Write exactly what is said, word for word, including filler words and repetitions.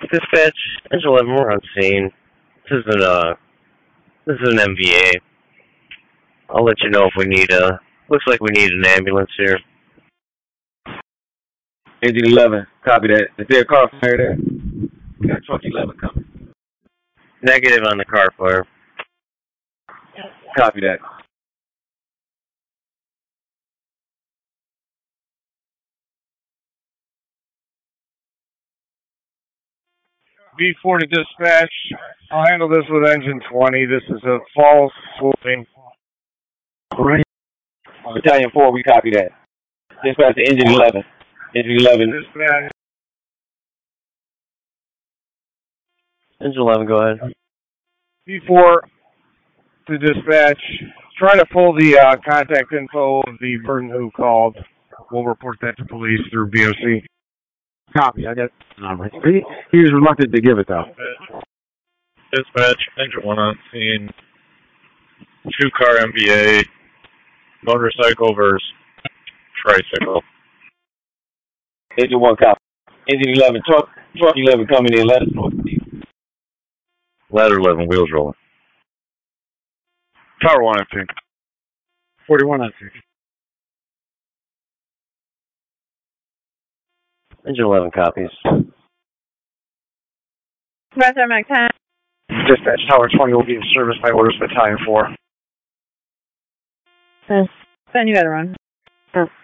Dispatch, Engine eleven, we're on scene. This is an, uh, this is an M V A. I'll let you know if we need, uh, looks like we need an ambulance here. Engine eleven, copy that. Is there a car fire there? We got truck eleven coming. Negative on the car fire. Copy that. B four to dispatch. I'll handle this with engine twenty. This is a false swooping. Right. Battalion four, we copy that. Dispatch to engine eleven. Engine eleven. Dispatch. Engine eleven, go ahead. B four to dispatch. Try to pull the uh, contact info of the person who called. We'll report that to police through B O C. Copy. I got number. He, he was reluctant to give it though. Dispatch, engine one on scene. Two car M V A. Motorcycle versus tricycle. Engine one copy. Engine eleven, truck, truck eleven coming in. Let us know. Ladder eleven, wheels rolling. Tower one on scene. forty-one on scene. Engine eleven copies. Roger, Mike ten. Dispatch, Tower twenty will be in service by orders Battalion four. Then you gotta run.